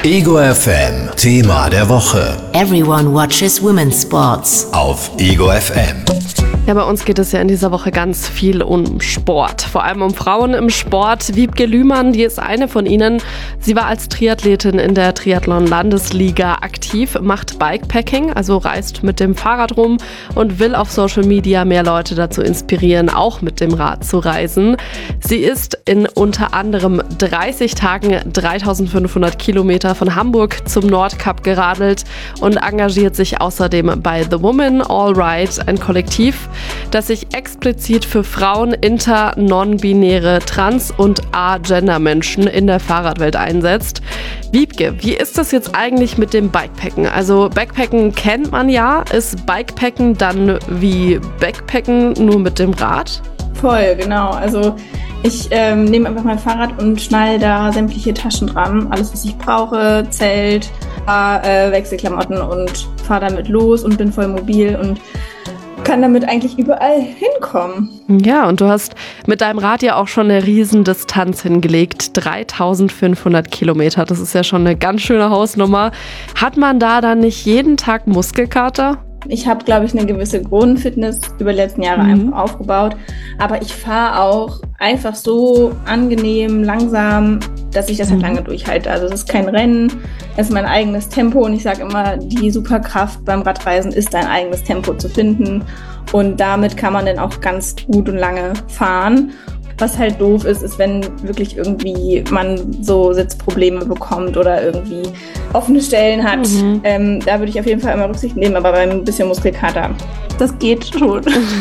Ego FM Thema der Woche Everyone watches women's sports. auf Ego FM. Ja, bei uns geht es ja in dieser Woche ganz viel um Sport. Vor allem um Frauen im Sport. Wiebke Lühmann, die ist eine von ihnen. Sie war als Triathletin in der Triathlon-Landesliga aktiv, macht Bikepacking, also reist mit dem Fahrrad rum und will auf Social Media mehr Leute dazu inspirieren, auch mit dem Rad zu reisen. Sie ist in unter anderem 30 Tagen 3500 Kilometer von Hamburg zum Nordkap geradelt und engagiert sich außerdem bei The Woman All Right, ein Kollektiv, das sich explizit für Frauen, inter-, non-binäre, trans- und agender-Menschen in der Fahrradwelt einsetzt. Wiebke, wie ist das jetzt eigentlich mit dem Bikepacken? Also Backpacken kennt man ja, ist Bikepacken dann wie Backpacken nur mit dem Rad? Voll, genau. Also ich nehme einfach mein Fahrrad und schnalle da sämtliche Taschen dran. Alles, was ich brauche, Zelt, Wechselklamotten und fahre damit los und bin voll mobil und kann damit eigentlich überall hinkommen. Ja, und du hast mit deinem Rad ja auch schon eine Riesendistanz hingelegt. 3500 Kilometer, das ist ja schon eine ganz schöne Hausnummer. Hat man da dann nicht jeden Tag Muskelkater? Ich habe, glaube ich, eine gewisse Grundfitness über die letzten Jahre einfach aufgebaut. Aber ich fahre auch einfach so angenehm, langsam, dass ich das halt lange durchhalte. Also es ist kein Rennen, es ist mein eigenes Tempo. Und ich sage immer, die Superkraft beim Radreisen ist, dein eigenes Tempo zu finden. Und damit kann man dann auch ganz gut und lange fahren. Was halt doof ist, wenn wirklich irgendwie man so Sitzprobleme bekommt oder irgendwie offene Stellen hat. Da würde ich auf jeden Fall immer Rücksicht nehmen, aber bei ein bisschen Muskelkater, das geht schon.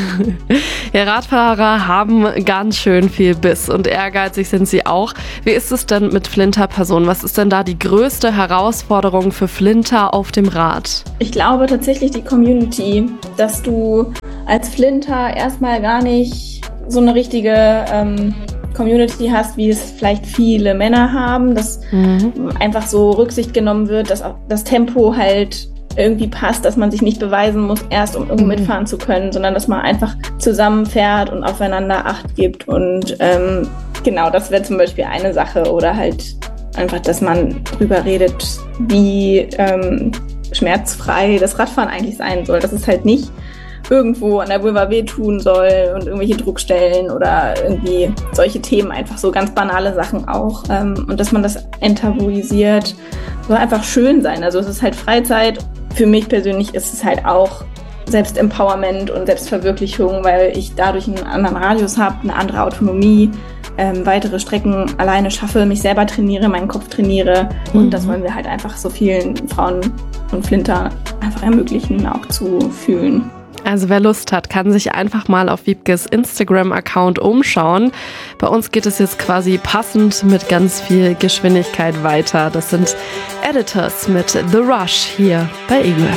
Ja, Radfahrer haben ganz schön viel Biss und ehrgeizig sind sie auch. Wie ist es denn mit Flinter-Personen? Was ist denn da die größte Herausforderung für Flinter auf dem Rad? Ich glaube tatsächlich die Community, dass du als Flinter erstmal gar nicht so eine richtige Community hast, wie es vielleicht viele Männer haben, dass einfach so Rücksicht genommen wird, dass auch das Tempo halt irgendwie passt, dass man sich nicht beweisen muss, erst um irgendwo mitfahren zu können, sondern dass man einfach zusammenfährt und aufeinander Acht gibt. Und genau, das wäre zum Beispiel eine Sache. Oder halt einfach, dass man drüber redet, wie schmerzfrei das Radfahren eigentlich sein soll. Das ist halt nicht irgendwo an der Vulva wehtun soll und irgendwelche Druckstellen oder irgendwie solche Themen, einfach so ganz banale Sachen auch. Und dass man das enttabuisiert, soll einfach schön sein. Also es ist halt Freizeit. Für mich persönlich ist es halt auch Selbstempowerment und Selbstverwirklichung, weil ich dadurch einen anderen Radius habe, eine andere Autonomie, weitere Strecken alleine schaffe, mich selber trainiere, meinen Kopf trainiere. Und das wollen wir halt einfach so vielen Frauen und Flinter einfach ermöglichen, auch zu fühlen. Also wer Lust hat, kann sich einfach mal auf Wiebkes Instagram-Account umschauen. Bei uns geht es jetzt quasi passend mit ganz viel Geschwindigkeit weiter. Das sind Editors mit The Rush hier bei Ego.